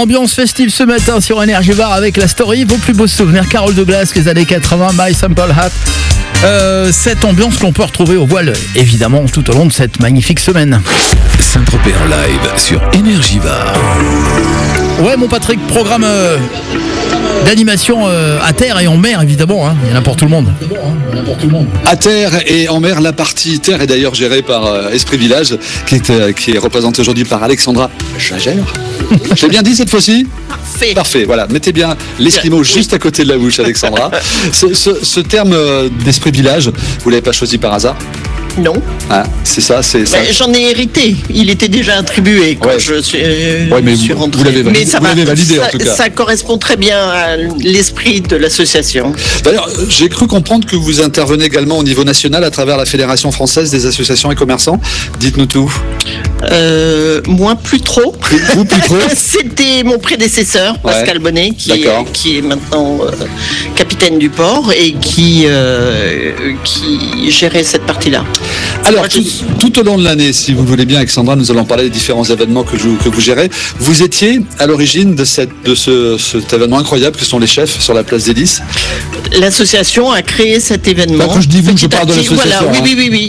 ambiance festive ce matin sur Énergie Bar avec la story, vos plus beaux souvenirs, Carole Douglas, les années 80, My Simple Hat. Cette ambiance qu'on peut retrouver au voile, évidemment, tout au long de cette magnifique semaine. Saint-Tropez en live sur Énergie Bar. Ouais, mon Patrick, programme d'animation à terre et en mer, évidemment. Hein. Il y en a pour tout le monde. À terre et en mer, la partie terre est d'ailleurs gérée par Esprit Village, qui est représentée aujourd'hui par Alexandra Chagère. J'ai bien dit cette fois-ci ? Parfait, voilà. Mettez bien l'esquimau juste à côté de la bouche, Alexandra. Ce terme d'Esprit Village, vous l'avez pas choisi par hasard ? Non. Ah, c'est ça, c'est ça. J'en ai hérité. Il était déjà attribué quand je suis rentré. Vous l'avez validé en tout cas. Ça correspond très bien à l'esprit de l'association. D'ailleurs, j'ai cru comprendre que vous intervenez également au niveau national à travers la Fédération française des associations et commerçants. Dites-nous tout. Moi, plus trop. Vous, plus trop. C'était mon prédécesseur, Pascal Bonnet, qui est maintenant capitaine du port et qui gérait cette partie-là. Alors, tout au long de l'année, si vous voulez bien, Alexandra, nous allons parler des différents événements que vous gérez. Vous étiez à l'origine de cet événement incroyable que sont les chefs sur la place des Lys. L'association a créé cet événement. Quand je dis vous, je parle de l'association. Voilà, oui.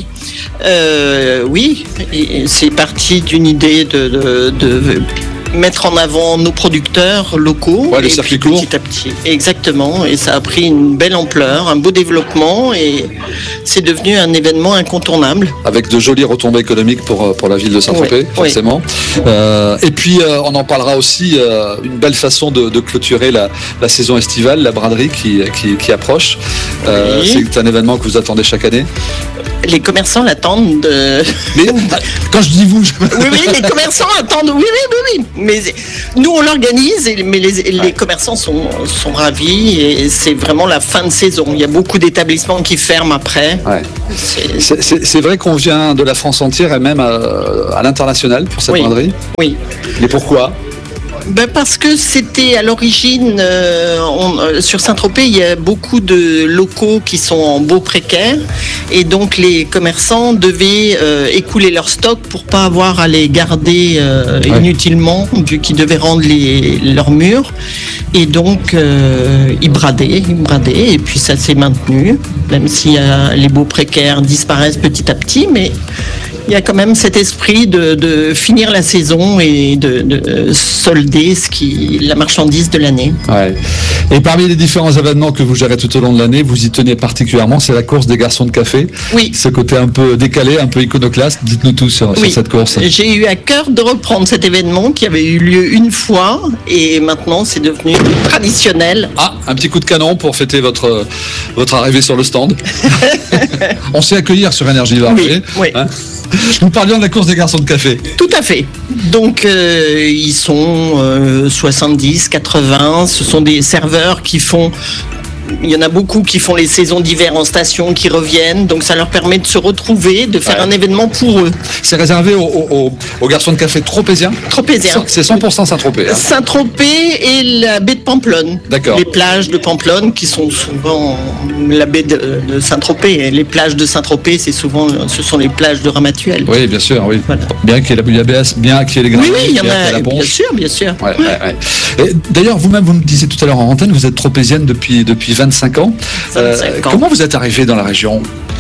Oui, c'est parti d'une idée de mettre en avant nos producteurs locaux. Le circuit court. Petit à petit. Exactement. Et ça a pris une belle ampleur, un beau développement et c'est devenu un événement incontournable. Avec de jolies retombées économiques pour la ville de Saint-Tropez, forcément. Et puis, on en parlera aussi, une belle façon de clôturer la saison estivale, la braderie qui approche. C'est un événement que vous attendez chaque année. Les commerçants l'attendent. Mais quand je dis vous... Oui, les commerçants attendent. Oui. Mais nous, on l'organise, mais les commerçants sont ravis et c'est vraiment la fin de saison. Il y a beaucoup d'établissements qui ferment après. Ouais. C'est vrai qu'on vient de la France entière et même à l'international pour cette braderie. Oui. Mais pourquoi ? Parce que c'était à l'origine, sur Saint-Tropez, il y a beaucoup de locaux qui sont en baux précaires et donc les commerçants devaient écouler leur stock pour pas avoir à les garder inutilement vu qu'ils devaient rendre leurs murs et donc ils bradaient et puis ça s'est maintenu même si les baux précaires disparaissent petit à petit, mais il y a quand même cet esprit de finir la saison et de solder la marchandise de l'année. Ouais. Et parmi les différents événements que vous gérez tout au long de l'année, vous y tenez particulièrement, c'est la course des garçons de café. Oui. Ce côté un peu décalé, un peu iconoclaste. Dites-nous tout sur cette course. J'ai eu à cœur de reprendre cet événement qui avait eu lieu une fois et maintenant c'est devenu traditionnel. Ah, un petit coup de canon pour fêter votre arrivée sur le stand. On sait accueillir sur Énergie Bar. Oui. Hein, nous parlions de la course des garçons de café. Tout à fait. Donc ils sont 70, 80. Ce sont des serveurs qui font... Il y en a beaucoup qui font les saisons d'hiver en station, qui reviennent. Donc ça leur permet de se retrouver, de faire un événement pour eux. C'est réservé aux garçons de café tropéziens. Tropéziens. C'est 100% Saint-Tropez. Saint-Tropez et la baie de Pampelonne. D'accord. Les plages de Pampelonne qui sont souvent la baie de Saint-Tropez. Les plages de Saint-Tropez, ce sont les plages de Ramatuelle. Oui, bien sûr, oui. Voilà. Bien qu'il y ait la bouillabaisse, bien qu'il y ait les graviers, il y en a, la ponche. Bien sûr. Ouais. Et d'ailleurs, vous-même, vous me disiez tout à l'heure en antenne, vous êtes tropézienne depuis 25 ans. 25 ans. Comment vous êtes arrivé dans la région ?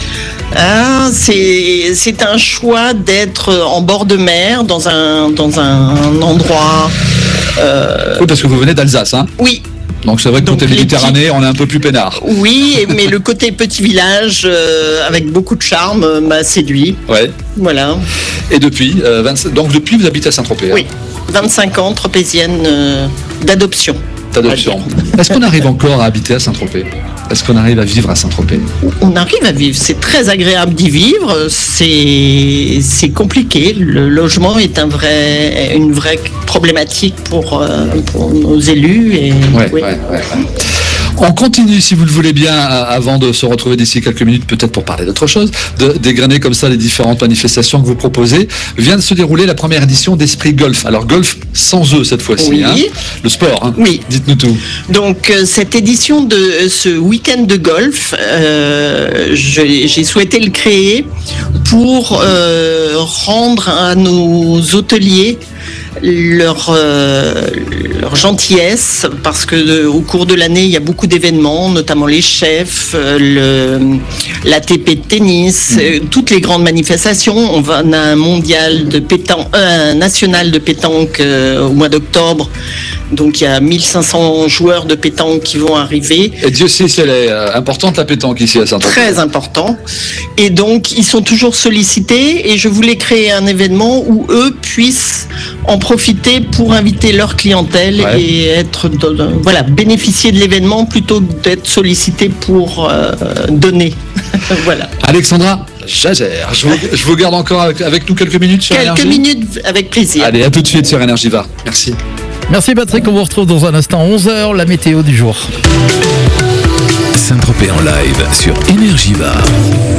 C'est un choix d'être en bord de mer, dans un endroit... Oui, parce que vous venez d'Alsace, hein ? Oui. Donc c'est vrai que côté Méditerranée, on est un peu plus peinard. Oui, mais le côté petit village, avec beaucoup de charme, m'a séduit. Ouais. Voilà. Et depuis, depuis vous habitez à Saint-Tropez. Oui, 25 ans, tropézienne d'adoption. Est-ce qu'on arrive encore à habiter à Saint-Tropez ? Est-ce qu'on arrive à vivre à Saint-Tropez ? On arrive à vivre, c'est très agréable d'y vivre, c'est compliqué. Le logement est une vraie problématique pour nos élus. Ouais. On continue, si vous le voulez bien, avant de se retrouver d'ici quelques minutes, peut-être pour parler d'autre chose, d'égrener comme ça les différentes manifestations que vous proposez. Vient de se dérouler la première édition d'Esprit Golf. Alors golf sans eux cette fois-ci, oui. Hein, le sport. Hein. Oui. Dites-nous tout. Donc cette édition de ce week-end de golf, j'ai souhaité le créer pour rendre à nos hôteliers leur gentillesse, parce que au cours de l'année, il y a beaucoup d'événements, notamment les chefs, l'ATP de tennis, toutes les grandes manifestations. On a un mondial de pétanque, un national de pétanque au mois d'octobre. Donc il y a 1500 joueurs de pétanque qui vont arriver. Et Dieu sait si elle est importante, la pétanque ici à Saint-Tropez. Très important. Et donc ils sont toujours sollicités, et je voulais créer un événement où eux puissent en profiter pour inviter leur clientèle et être bénéficier de l'événement plutôt que d'être sollicités pour donner. Voilà. Alexandra Jagère, je vous garde encore avec nous quelques minutes sur Énergie. Quelques minutes, avec plaisir. Allez, à tout de suite sur Énergie VAR. Merci. Merci Patrick, on vous retrouve dans un instant, 11h, la météo du jour. Saint-Tropez en live sur Énergie VAR.